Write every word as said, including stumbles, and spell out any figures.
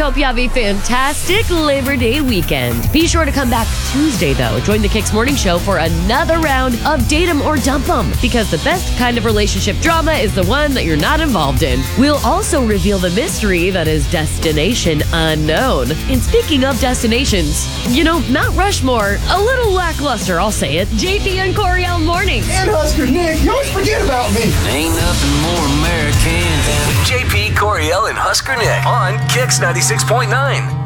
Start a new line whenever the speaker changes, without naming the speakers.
hope you have a fantastic Labor Day weekend. Be sure to come back Tuesday, though. Join the Kicks Morning Show for another round of Date 'em or Dump 'em, because the best kind of relationship drama is the one that you're not involved in. We'll also reveal the mystery that is Destination Unknown. And speaking of destinations, you know, Mount Rushmore, a little lackluster, I'll say it. J P and Coriel Mornings.
And Husker Nick, you always forget about me.
Ain't nothing more American than
J P, Coriel, and Husker Nick on Kicks ninety-six point nine.